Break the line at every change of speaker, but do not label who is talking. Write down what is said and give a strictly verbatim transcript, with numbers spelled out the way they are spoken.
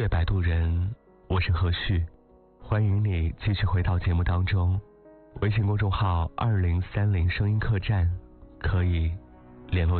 乐摆渡人，我是何旭，欢迎你继续回到节目当中。微信公众号二零三零声音客栈可以联络